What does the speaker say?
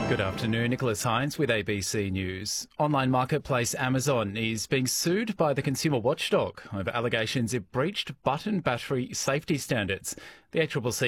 Good afternoon, Nicholas Hines with ABC News. Online marketplace Amazon is being sued by the consumer watchdog over allegations it breached button battery safety standards. The ACCC